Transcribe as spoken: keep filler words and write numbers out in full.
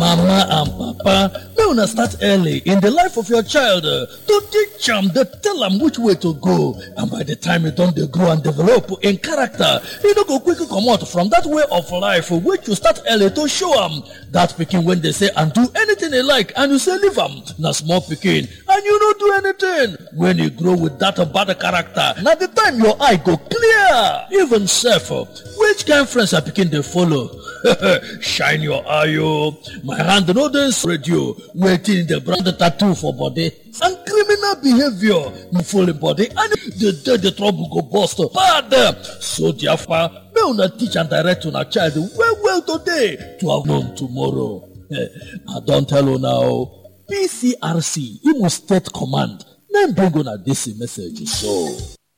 Mama and Papa, may una start early in the life of your child uh, to teach am, dey tell am which way to go, and by the time e don dey grow and develop in character, e no go quick comot from that way of life which you start early to show am. That pikin when they say and do anything e like and you say leave am, na small pikin and you no do anything. When you grow with that bad character, na the time your eye go clear. Even sef, which kind friends your pikin dey follow? Shine your eye o. My hand no dey radio waiting the brand tattoo for body and criminal behavior no full in body, and the day the trouble go burst bad. So therefore, may una teach and direct una child well well today to have known tomorrow. I don tell you now, P C R C Imo State Command, na bring una this message so.